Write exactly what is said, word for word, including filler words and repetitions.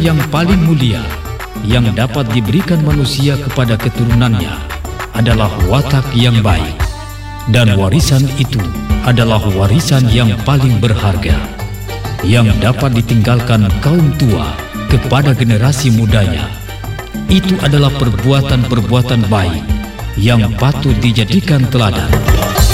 Yang paling mulia yang dapat diberikan manusia kepada keturunannya adalah watak yang baik, dan warisan itu adalah warisan yang paling berharga yang dapat ditinggalkan kaum tua kepada generasi mudanya. Itu adalah perbuatan-perbuatan baik yang patut dijadikan teladan.